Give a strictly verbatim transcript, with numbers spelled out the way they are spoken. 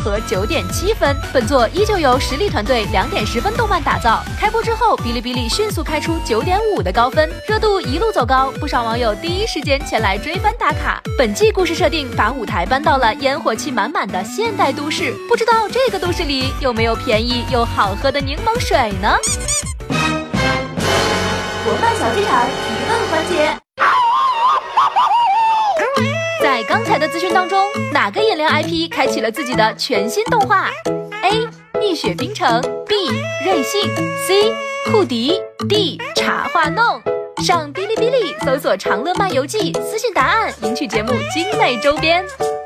合九点七分。本作依旧由实力团队两点十分动漫打造，开播之后，哔哩哔哩迅速开出九点五的高分，热度一路走高，不少网友第一时间前来追番打卡。本季故事设定把舞台搬到了烟火气满满的现代都市，不知道这个都市里有没有便宜又好喝的柠檬水呢？国漫小剧场提问环节。在刚才的资讯当中，哪个颜料 I P 开启了自己的全新动画 ？A. 蜜雪冰城 B. 瑞幸 C. 酷迪 D. 茶话弄。上哔哩哔哩搜索长乐漫游记，私信答案，赢取节目精美周边。